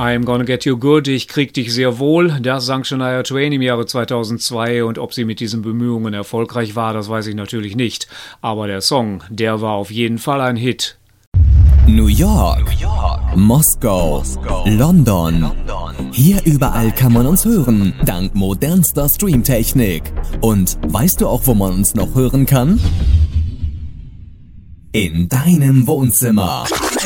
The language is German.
I'm Gonna Get You Good, ich krieg dich sehr wohl, das sang Shania Twain im Jahre 2002 und ob sie mit diesen Bemühungen erfolgreich war, das weiß ich natürlich nicht. Aber der Song, der war auf jeden Fall ein Hit. New York, Moskau, London. Hier überall kann man uns hören, dank modernster Streamtechnik. Und weißt du auch, wo man uns noch hören kann? In deinem Wohnzimmer.